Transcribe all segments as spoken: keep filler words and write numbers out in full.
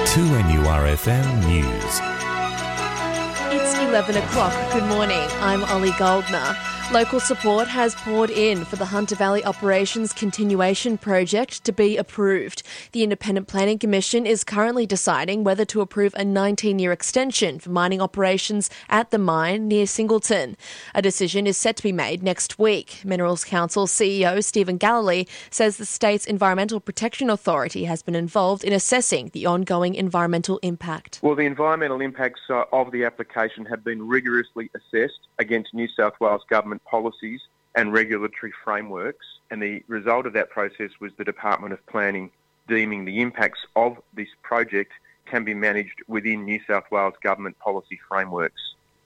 two N U R F M News. It's eleven o'clock. Good morning. I'm Ollie Goldner. Local support has poured in for the Hunter Valley Operations Continuation Project to be approved. The Independent Planning Commission is currently deciding whether to approve a nineteen-year extension for mining operations at the mine near Singleton. A decision is set to be made next week. Minerals Council C E O Stephen Galilee says the state's Environmental Protection Authority has been involved in assessing the ongoing environmental impact. Well, the environmental impacts uh, of the application have been rigorously assessed against New South Wales Government policies and regulatory frameworks, and the result of that process was the Department of Planning deeming the impacts of this project can be managed within New South Wales Government policy frameworks.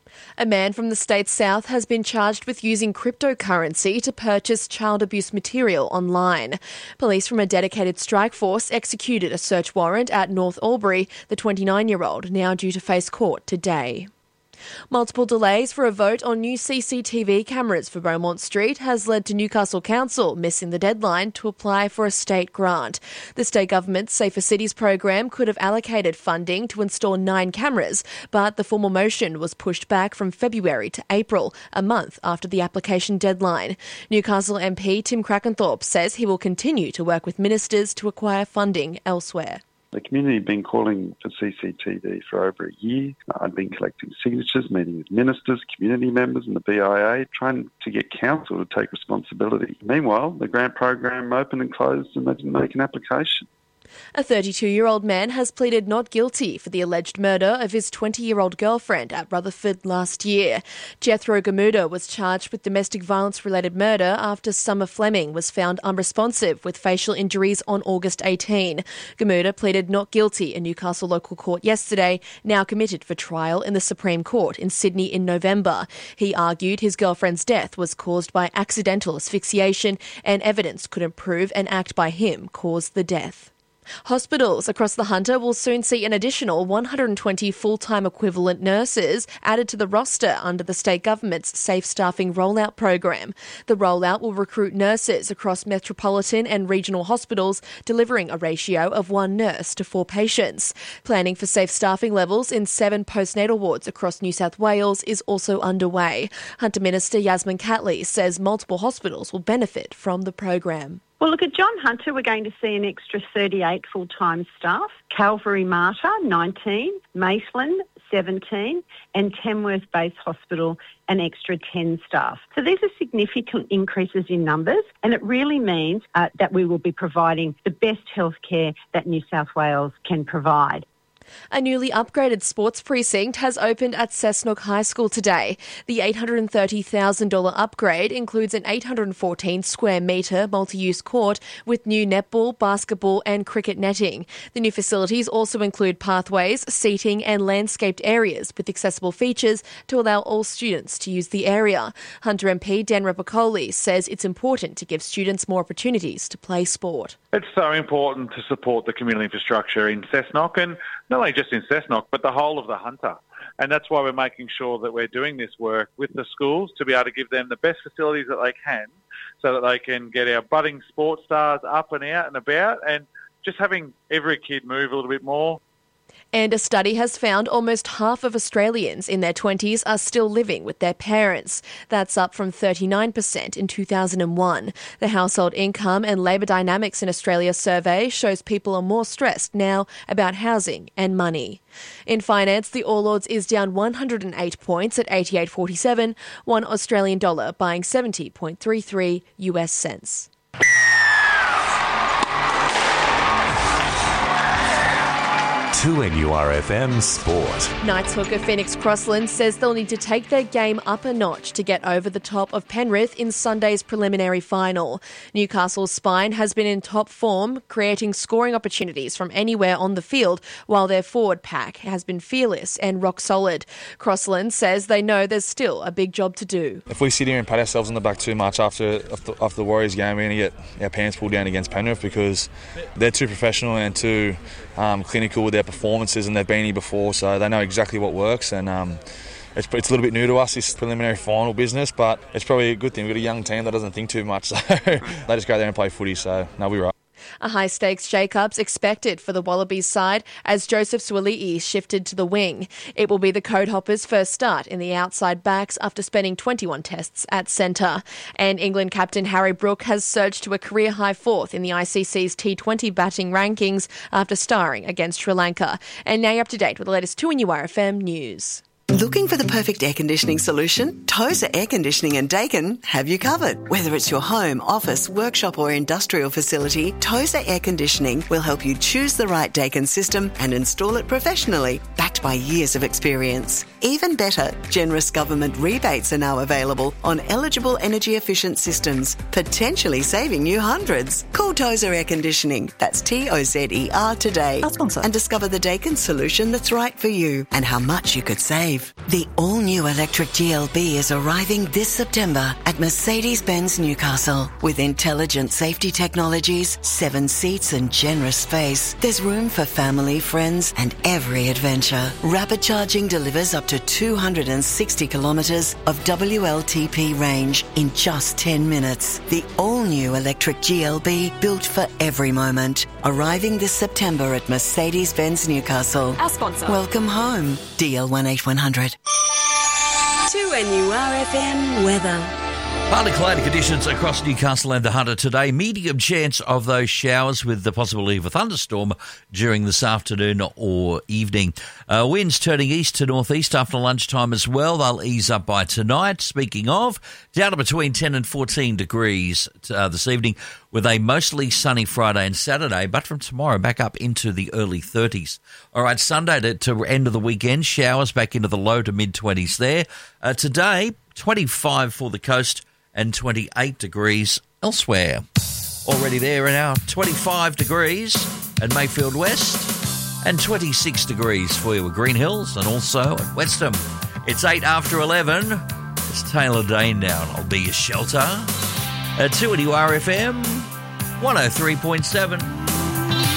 A man from the state's south has been charged with using cryptocurrency to purchase child abuse material online. Police from a dedicated strike force executed a search warrant at North Albury, the twenty-nine-year-old, now due to face court today. Multiple delays for a vote on new C C T V cameras for Beaumont Street has led to Newcastle Council missing the deadline to apply for a state grant. The state government's Safer Cities program could have allocated funding to install nine cameras, but the formal motion was pushed back from February to April, a month after the application deadline. Newcastle M P Tim Crackenthorpe says he will continue to work with ministers to acquire funding elsewhere. The community had been calling for C C T V for over a year. I'd been collecting signatures, meeting with ministers, community members and the B I A, trying to get council to take responsibility. Meanwhile, the grant program opened and closed and they didn't make an application. A thirty-two-year-old man has pleaded not guilty for the alleged murder of his twenty-year-old girlfriend at Rutherford last year. Jethro Gamuda was charged with domestic violence-related murder after Summer Fleming was found unresponsive with facial injuries on August eighteenth. Gamuda pleaded not guilty in Newcastle local court yesterday, now committed for trial in the Supreme Court in Sydney in November. He argued his girlfriend's death was caused by accidental asphyxiation and evidence couldn't prove an act by him caused the death. Hospitals across the Hunter will soon see an additional one hundred twenty full-time equivalent nurses added to the roster under the state government's Safe Staffing Rollout program. The rollout will recruit nurses across metropolitan and regional hospitals, delivering a ratio of one nurse to four patients. Planning for safe staffing levels in seven postnatal wards across New South Wales is also underway. Hunter Minister Yasmin Catley says multiple hospitals will benefit from the program. Well, look, at John Hunter, we're going to see an extra thirty-eight full-time staff, Calvary Mater, nineteen, Maitland, seventeen, and Tamworth Base Hospital, an extra ten staff. So these are significant increases in numbers, and it really means uh, that we will be providing the best healthcare that New South Wales can provide. A newly upgraded sports precinct has opened at Cessnock High School today. The eight hundred thirty thousand dollars upgrade includes an eight hundred fourteen square metre multi-use court with new netball, basketball and cricket netting. The new facilities also include pathways, seating and landscaped areas with accessible features to allow all students to use the area. Hunter M P Dan Repicoli says it's important to give students more opportunities to play sport. It's so important to support the community infrastructure in Cessnock, and not only just in Cessnock, but the whole of the Hunter. And that's why we're making sure that we're doing this work with the schools to be able to give them the best facilities that they can so that they can get our budding sports stars up and out and about, and just having every kid move a little bit more. And a study has found almost half of Australians in their twenties are still living with their parents. That's up from thirty-nine percent in two thousand one. The Household Income and Labour Dynamics in Australia survey shows people are more stressed now about housing and money. In finance, the All Ords is down one hundred eight points at eighty-eight forty-seven, one Australian dollar buying seventy point three three U S cents. two N U R F M Sport. Knights hooker Phoenix Crossland says they'll need to take their game up a notch to get over the top of Penrith in Sunday's preliminary final. Newcastle's spine has been in top form, creating scoring opportunities from anywhere on the field, while their forward pack has been fearless and rock solid. Crossland says they know there's still a big job to do. If we sit here and pat ourselves on the back too much after after, after the Warriors game, we're going to get our pants pulled down against Penrith because they're too professional and too um, clinical with their performances, and they've been here before, so they know exactly what works. And um, it's, it's a little bit new to us, this preliminary final business, but it's probably a good thing. We've got a young team that doesn't think too much, so they just go there and play footy, so no, we're right. A high-stakes shake-up's expected for the Wallabies side as Joseph Suali'i shifted to the wing. It will be the Code Hoppers' first start in the outside backs after spending twenty-one tests at centre. And England captain Harry Brook has surged to a career-high fourth in the I C C's T twenty batting rankings after starring against Sri Lanka. And now you're up to date with the latest two N U R F M news. Looking for the perfect air conditioning solution? Tozer Air Conditioning and Dakin have you covered. Whether it's your home, office, workshop or industrial facility, Tozer Air Conditioning will help you choose the right Dakin system and install it professionally, backed by years of experience. Even better, generous government rebates are now available on eligible energy-efficient systems, potentially saving you hundreds. Call Tozer Air Conditioning, that's T O Z E R today, our sponsor, and discover the Dakin solution that's right for you and how much you could save. The all-new electric G L B is arriving this September at Mercedes-Benz Newcastle. With intelligent safety technologies, seven seats and generous space, there's room for family, friends and every adventure. Rapid charging delivers up to two hundred sixty kilometres of W L T P range in just ten minutes. The all-new electric G L B built for every moment. Arriving this September at Mercedes-Benz Newcastle. Our sponsor. Welcome home. D L one eight one hundred. two N U R F M weather. Partly cloudy conditions across Newcastle and the Hunter today. Medium chance of those showers with the possibility of a thunderstorm during this afternoon or evening. Uh, winds turning east to northeast after lunchtime as well. They'll ease up by tonight. Speaking of, down to between ten and fourteen degrees uh, this evening with a mostly sunny Friday and Saturday, but from tomorrow back up into the early thirties. All right, Sunday to, to end of the weekend, showers back into the low to mid-twenties there. Uh, today, twenty-five for the coast and twenty-eight degrees elsewhere. Already there are now twenty-five degrees at Mayfield West and twenty-six degrees for you at Green Hills and also at Westham. It's eight after eleven. It's Taylor Dane down. I'll be your shelter. At two N U R F M, one oh three point seven.